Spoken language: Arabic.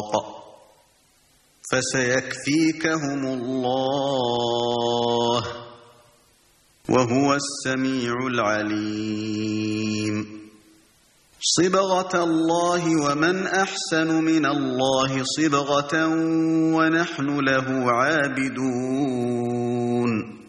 الرَّقَاقِ فسيكفيكهم الله وهو السميع العليم صبغة الله ومن أحسن من الله صبغة ونحن له عابدون